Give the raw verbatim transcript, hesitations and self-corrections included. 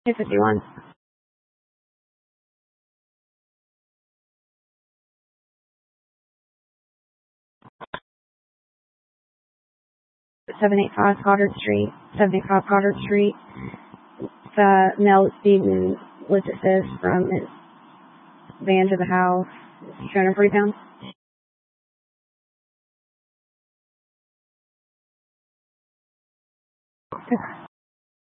two fifty-one. seven eighty-five Goddard Street. seven eighty-five Goddard Street. The male is being, what's it says, from his van to the house. two hundred forty pounds.